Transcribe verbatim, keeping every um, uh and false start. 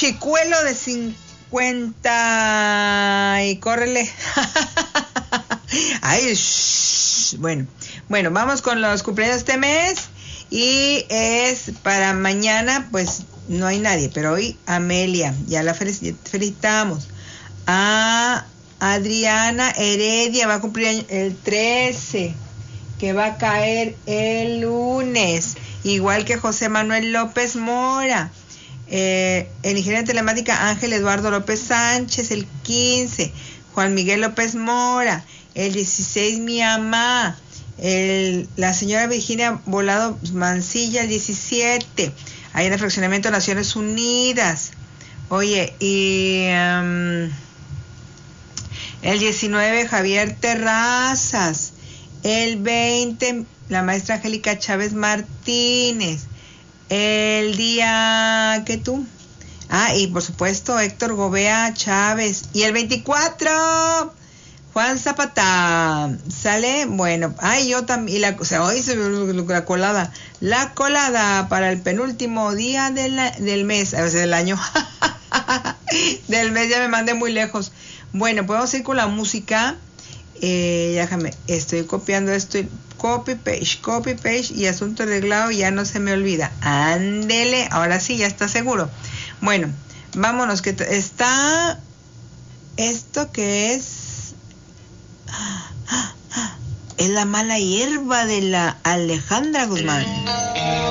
chicuelo de cincuenta y córrele. Ay, shh. Bueno, bueno, vamos con los cumpleaños este mes. Y es para mañana, pues no hay nadie, pero hoy Amelia, ya la felic- felicitamos. A Adriana Heredia va a cumplir el trece, que va a caer el lunes, igual que José Manuel López Mora. Eh, el ingeniero en telemática Ángel Eduardo López Sánchez el quince, Juan Miguel López Mora el dieciséis, mi mamá. El, la señora Virginia Volado Mancilla el diecisiete, ahí en el fraccionamiento de Naciones Unidas. Oye, y um, el diecinueve Javier Terrazas, el veinte la maestra Angélica Chávez Martínez, el día que tú, ah, y por supuesto Héctor Gobea Chávez, y el veinticuatro Juan Zapata, ¿sale? Bueno, ay, yo también, la, o sea, hoy se la colada, la colada para el penúltimo día de la, del mes, a veces del año, del mes, ya me mandé muy lejos. Bueno, podemos ir con la música, eh, déjame, estoy copiando esto, copy, page, copy, page, y asunto arreglado, ya no se me olvida, ándele, ahora sí, ya está seguro. Bueno, vámonos, que t- está, esto que es, es la mala hierba de la Alejandra Guzmán.